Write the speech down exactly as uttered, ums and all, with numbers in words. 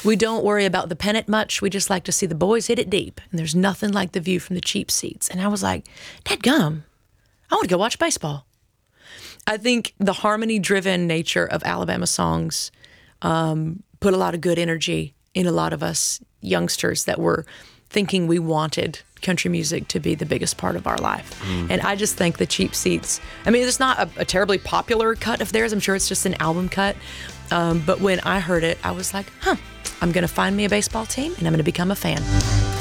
We don't worry about the pennant much. We just like to see the boys hit it deep. And there's nothing like the view from the cheap seats. And I was like, dadgum, I want to go watch baseball. I think the harmony-driven nature of Alabama songs um, put a lot of good energy in a lot of us youngsters that were thinking we wanted country music to be the biggest part of our life. Mm. And I just think the cheap seats, I mean, it's not a, a terribly popular cut of theirs. I'm sure it's just an album cut. Um, but when I heard it, I was like, huh, I'm going to find me a baseball team and I'm going to become a fan.